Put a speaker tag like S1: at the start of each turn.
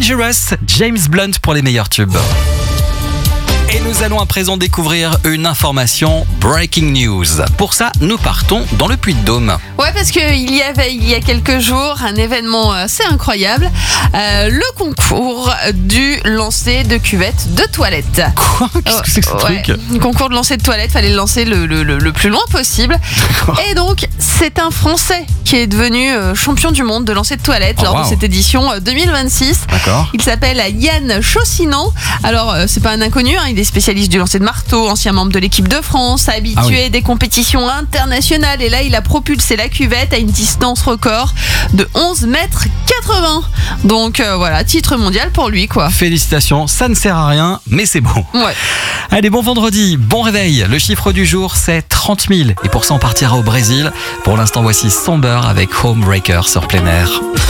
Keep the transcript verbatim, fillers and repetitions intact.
S1: Dangerous, James Blunt pour les meilleurs tubes. Et nous allons à présent découvrir une information breaking news. Pour ça, nous partons dans le Puy-de-Dôme.
S2: Ouais, parce qu'il y avait il y a quelques jours un événement assez incroyable, euh, le concours du lancer de cuvette de toilette.
S1: Quoi ? Qu'est-ce que c'est que ce
S2: ouais,
S1: truc ?
S2: Le concours de lancer de toilette, fallait le lancer le, le, le, le plus loin possible. Et donc, c'est un Français qui est devenu euh, champion du monde de lancer de toilette
S1: Oh,
S2: lors
S1: wow.
S2: de cette édition euh, deux mille vingt-six.
S1: D'accord.
S2: Il s'appelle Yann Chaussinan. Alors, euh, c'est pas un inconnu, hein, il est spécialiste du lancer de marteau, ancien membre de l'équipe de France, habitué
S1: Ah oui.
S2: des compétitions internationales. Et là, il a propulsé la cuvette à une distance record de onze mètres quatre-vingts. Donc euh, voilà, titre mondial pour lui, quoi.
S1: Félicitations, ça ne sert à rien, mais c'est bon.
S2: Ouais.
S1: Allez, bon vendredi, bon réveil. Le chiffre du jour, c'est trente mille. Et pour ça, on partira au Brésil. Pour l'instant, voici Somber avec Homebreaker sur plein air.